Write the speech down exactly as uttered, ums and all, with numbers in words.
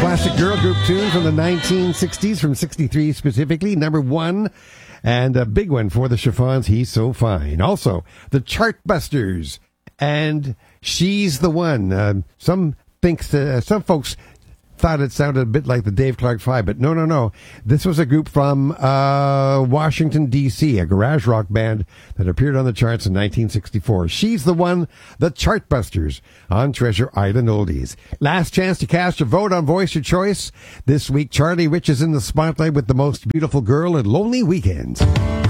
classic girl group tune from the nineteen sixties, from sixty-three specifically, number one, and a big one for the Chiffons, He's So Fine. Also, the Chartbusters, and She's the One. Uh, some thinks, uh, some folks thought it sounded a bit like the Dave Clark Five, but no, no, no. This was a group from uh, Washington, D C, a garage rock band that appeared on the charts in nineteen sixty-four. She's the One, the Chartbusters, on Treasure Island Oldies. Last chance to cast your vote on Voice Your Choice. This week, Charlie Rich is in the spotlight with The Most Beautiful Girl and Lonely Weekends.